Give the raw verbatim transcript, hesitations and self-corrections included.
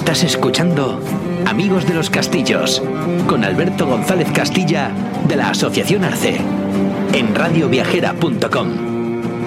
Estás escuchando Amigos de los Castillos con Alberto González Castilla de la Asociación Arce en radioviajera punto com.